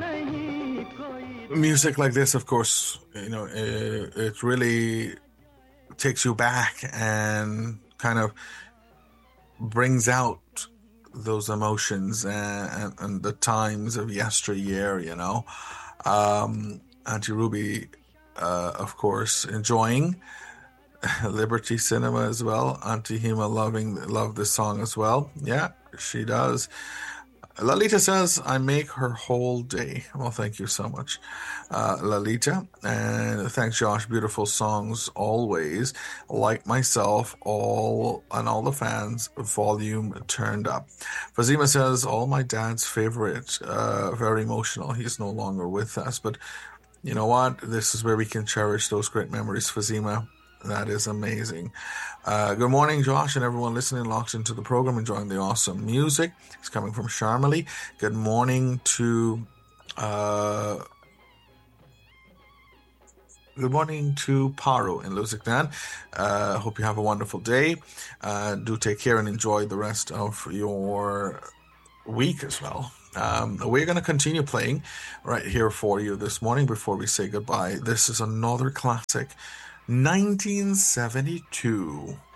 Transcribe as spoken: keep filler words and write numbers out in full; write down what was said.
Music like this, of course, you know, it, it really takes you back and kind of brings out those emotions and, and, and the times of yesteryear, you know. Um, Auntie Ruby, uh, of course, enjoying Liberty Cinema as well. Auntie Hema loving love this song as well. Yeah, she does. Lalita says, I make her whole day. Well, thank you so much, uh, Lalita. And thanks, Josh. Beautiful songs always. Like myself, all and all the fans, volume turned up. Fazima says, all my dad's favorite. Uh, very emotional. He's no longer with us. But you know what? This is where we can cherish those great memories, Fazima. That is amazing. Uh, good morning, Josh, and everyone listening, locked into the program, enjoying the awesome music. It's coming from Sharmali. Good morning to... Uh, good morning to Paro in Lusiknan. Uh, hope you have a wonderful day. Uh, do take care and enjoy the rest of your week as well. Um, we're going to continue playing right here for you this morning before we say goodbye. This is another classic. nineteen seventy-two.